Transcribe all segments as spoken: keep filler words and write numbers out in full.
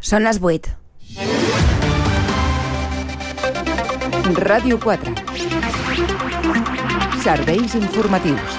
Són les vuit. Ràdio quatre. Serveis informatius.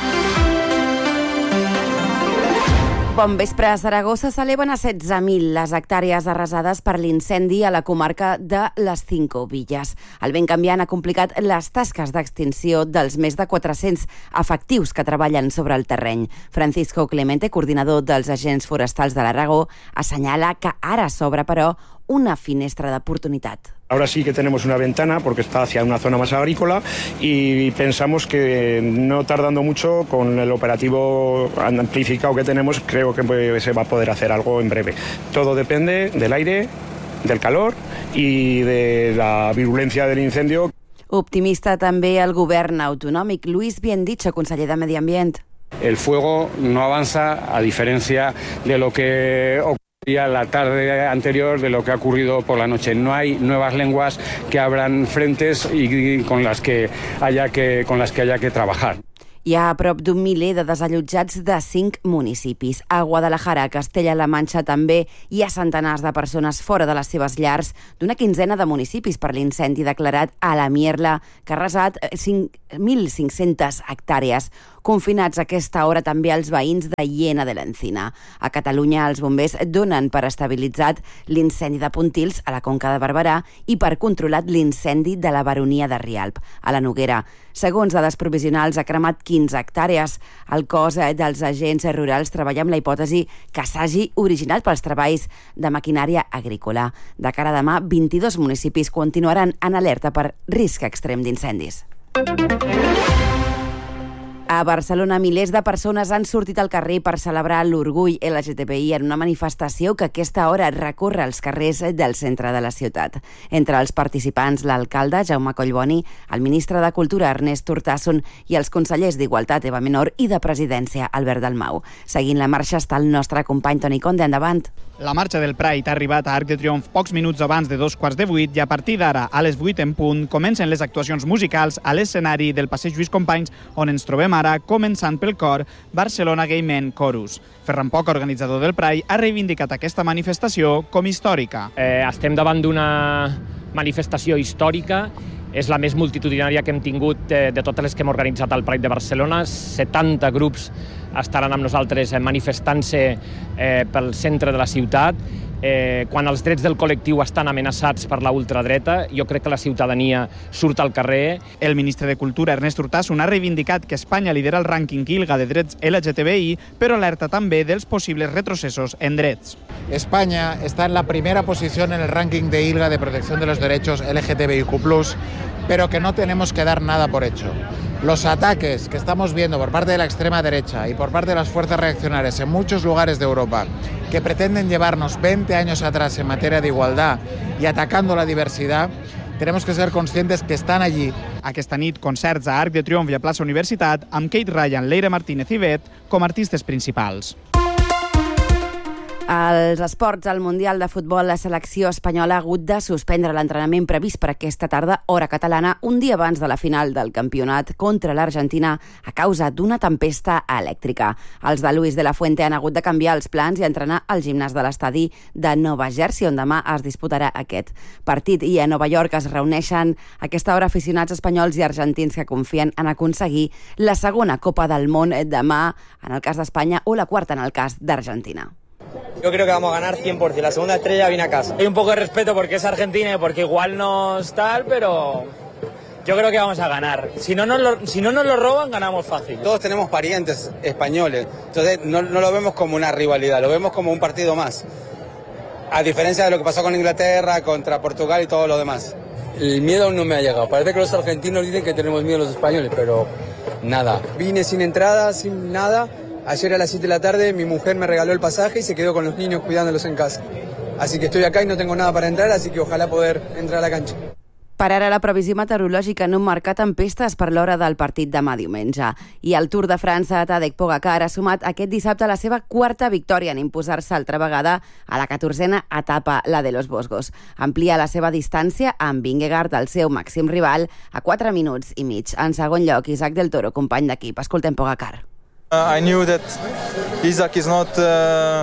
Bon vespre. A Saragossa s'eleven a setze mil les hectàrees arrasades per l'incendi a la comarca de les Cinco Villas. El vent canviant ha complicat les tasques d'extinció dels més de quatre-cents efectius que treballen sobre el terreny. Francisco Clemente, coordinador dels agents forestals de l'Aragó, assenyala que ara s'obre, però, una finestra d'oportunitat. Ahora sí que tenemos una ventana porque está hacia una zona más agrícola y pensamos que no tardando mucho con el operativo amplificado que tenemos, creo que se va a poder hacer algo en breve. Todo depende del aire, del calor y de la virulencia del incendio. Optimista també el govern autonòmic. Luis Biendicho, conseller de Medi Ambient. El fuego no avanza, a diferencia de lo que ocurre la tarde anterior, de lo que ha ocurrido por la noche. No hay nuevas lenguas que abran frentes y con las que haya que, con las que haya que trabajar. Hi ha a prop d'un miler de desallotjats de cinc municipis. A Guadalajara, Castella-La Manxa també hi ha centenars de persones fora de les seves llars d'una quinzena de municipis per l'incendi declarat a la Mierla, que ha arrasat cinc mil cinc-centes hectàrees. Confinats a aquesta hora també els veïns de Llena de l'Encina. A Catalunya, els bombers donen per estabilitzat l'incendi de Pontils a la Conca de Barberà i per controlat l'incendi de la Baronia de Rialp, a la Noguera. Segons dades provisionals, ha cremat quinze hectàrees. El cos dels agents rurals treballa amb la hipòtesi que s'hagi originat pels treballs de maquinària agrícola. De cara a demà, vint-i-dos municipis continuaran en alerta per risc extrem d'incendis. A Barcelona, milers de persones han sortit al carrer per celebrar l'orgull L G T B I en una manifestació que a aquesta hora recorre els carrers del centre de la ciutat. Entre els participants, l'alcalde Jaume Collboni, el ministre de Cultura Ernest Urtasun i els consellers d'Igualtat Eva Menor i de Presidència Albert Dalmau. Seguint la marxa està el nostre company Toni Conde. Endavant. La marxa del Pride ha arribat a Arc de Triomf pocs minuts abans de dos quarts de vuit i a partir d'ara, a les vuit en punt, comencen les actuacions musicals a l'escenari del Passeig Lluís Companys, on ens trobem ara, començant pel cor Barcelona Gay Men Chorus. Ferran Poc, organitzador del Pride, ha reivindicat aquesta manifestació com històrica. Eh, estem davant d'una manifestació històrica. És la més multitudinària que hem tingut eh, de totes les que hem organitzat al Pride de Barcelona. setanta grups estaran amb nosaltres manifestant-se eh, pel centre de la ciutat. Eh, quan els drets del col·lectiu estan amenaçats per la ultradreta, jo crec que la ciutadania surt al carrer. El ministre de Cultura, Ernest Urtasun, ha reivindicat que Espanya lidera el rànquing ILGA de drets L G T B I, però alerta també dels possibles retrocessos en drets. España está en la primera posición en el ranking de ILGA de protección de los derechos L G T B I Q plus, pero que no tenemos que dar nada por hecho. Los ataques que estamos viendo por parte de la extrema derecha y por parte de las fuerzas reaccionarias en muchos lugares de Europa que pretenden llevarnos veinte años atrás en materia de igualdad y atacando la diversidad, tenemos que ser conscientes que están allí. Aquesta nit, concerts a Arc de Triomf i a Plaça Universitat amb Kate Ryan, Leire Martínez i Bet com a artistes principals. Als esports, al Mundial de Futbol, la selecció espanyola ha hagut de suspendre l'entrenament previst per aquesta tarda, hora catalana, un dia abans de la final del campionat contra l'Argentina a causa d'una tempesta elèctrica. Els de Luis de la Fuente han hagut de canviar els plans i entrenar al gimnàs de l'estadi de Nova Jersey, on demà es disputarà aquest partit. I a Nova York es reuneixen a aquesta hora aficionats espanyols i argentins que confien en aconseguir la segona Copa del Món demà, en el cas d'Espanya, o la quarta en el cas d'Argentina. Yo creo que vamos a ganar cien por ciento. La segunda estrella viene a casa. Hay un poco de respeto porque es Argentina y porque igual no es tal, pero yo creo que vamos a ganar. Si no nos lo, si no nos lo roban, ganamos fácil. Todos tenemos parientes españoles, entonces no, no lo vemos como una rivalidad, lo vemos como un partido más. A diferencia de lo que pasó con Inglaterra, contra Portugal y todo lo demás. El miedo aún no me ha llegado. Parece que los argentinos dicen que tenemos miedo los españoles, pero nada. Vine sin entrada, sin nada. Ayer a las siete de la tarde mi mujer me regaló el pasaje y se quedó con los niños cuidándolos en casa. Así que estoy acá y no tengo nada para entrar, así que ojalá poder entrar a la cancha. Per ara, la previsió meteorològica no marca tempestes per l'hora del partit demà diumenge. I el Tour de França, Tadej Pogacar ha sumat aquest dissabte la seva quarta victòria en imposar-se altra vegada a la catorzena etapa, la de los Vosgos. Amplia la seva distància amb Vingegaard, el seu màxim rival, a quatre minuts i mig. En segon lloc, Isaac del Toro, company d'equip. Escoltem Pogacar. Uh, I knew that Isaac is not uh,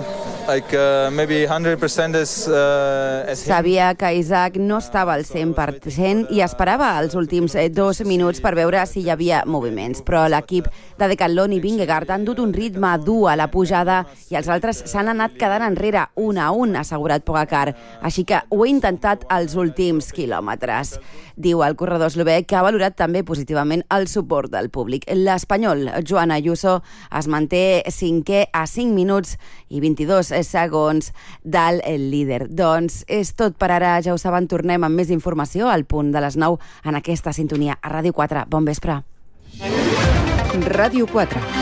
like uh, maybe one hundred percent as, uh, as Sabia que Isaac no estava al cent per cent i esperava els últims dos minuts per veure si hi havia moviments, però l'equip de Decathlon i Vingegaard han dut un ritme dur a la pujada i els altres s'han anat quedant enrere un a un, ha assegurat Pogacar, així que ho he intentat els últims quilòmetres. Diu el corredor eslovè que ha valorat també positivament el suport del públic. L'espanyol Joan Ayuso es manté cinquè a cinc minuts i vint-i-dos segons del líder. Doncs és tot per ara, ja ho saben, tornem amb més informació al punt de les nou en aquesta sintonia a Ràdio quatre. Bon vespre. Ràdio quatre.